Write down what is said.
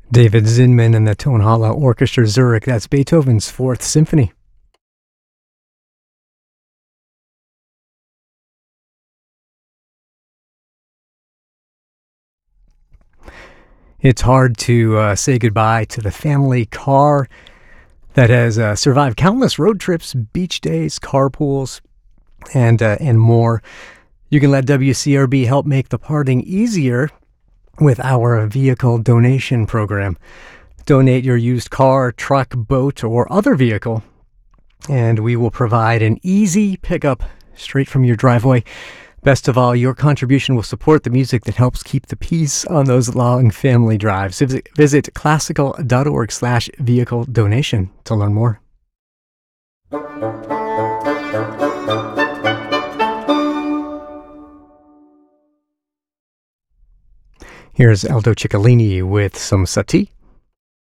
David Zinman and the Tonhalle Orchestra Zurich. That's Beethoven's Fourth Symphony. It's hard to say goodbye to the family car that has survived countless road trips, beach days, carpools, and more. You can let WCRB help make the parting easier with our vehicle donation program. Donate your used car, truck, boat, or other vehicle, and we will provide an easy pickup straight from your driveway. Best of all, your contribution will support the music that helps keep the peace on those long family drives. Visit classical.org/vehicle donation to learn more. Here's Aldo Ciccolini with some Satie.